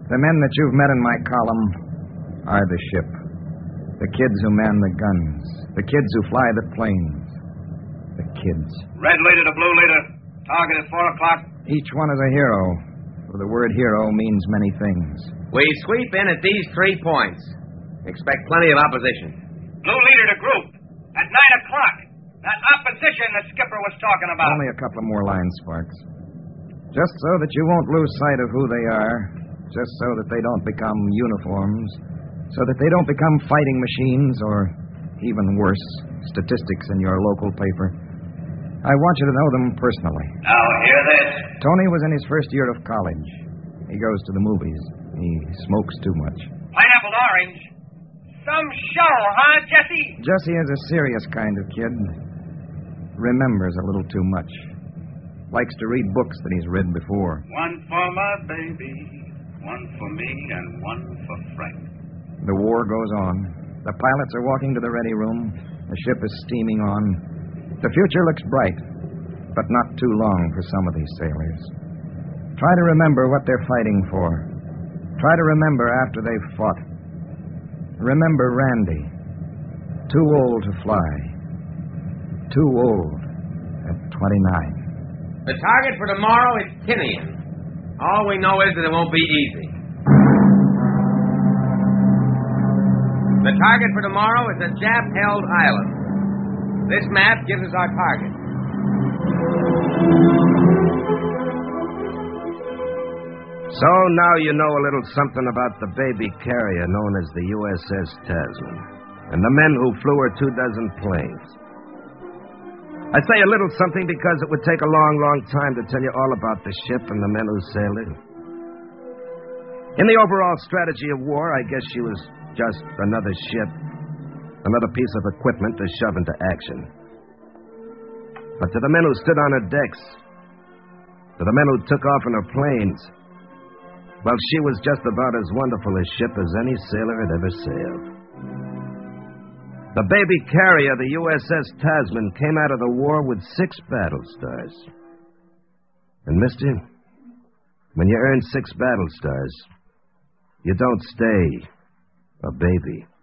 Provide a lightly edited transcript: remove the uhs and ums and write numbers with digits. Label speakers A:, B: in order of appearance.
A: The men that you've met in my column are the ship. The kids who man the guns. The kids who fly the planes. The kids.
B: Red leader to blue leader. Target at 4 o'clock.
A: Each one is a hero. For the word hero means many things.
C: We sweep in at these 3 points. Expect plenty of opposition.
B: Blue leader to group. At 9 o'clock. That opposition the skipper was talking about.
A: Only a couple of more lines, Sparks. Just so that you won't lose sight of who they are. Just so that they don't become uniforms. So that they don't become fighting machines or, even worse, statistics in your local paper. I want you to know them personally.
B: Now, hear this.
A: Tony was in his first year of college. He goes to the movies. He smokes too much.
B: Pineapple orange. Some show, huh, Jesse?
A: Jesse is a serious kind of kid. Remembers a little too much. Likes to read books that he's read before.
B: One for my baby, one for me, and one for Frank.
A: The war goes on. The pilots are walking to the ready room. The ship is steaming on. The future looks bright, but not too long for some of these sailors. Try to remember what they're fighting for. Try to remember after they've fought. Remember Randy. Too old to fly. Too old at 29.
C: The target for tomorrow is Tinian. All we know is that it won't be easy. The target for tomorrow is a Jap-held island. This map gives us our target.
D: So now you know a little something about the baby carrier known as the USS Tasman and the men who flew her 24 planes. I say a little something because it would take a long, long time to tell you all about the ship and the men who sailed it. In the overall strategy of war, I guess she was just another ship, another piece of equipment to shove into action. But to the men who stood on her decks, to the men who took off in her planes, well, she was just about as wonderful a ship as any sailor had ever sailed. The baby carrier, the USS Tasman, came out of the war with 6 battle stars. And, mister, when you earn 6 battle stars, you don't stay a baby.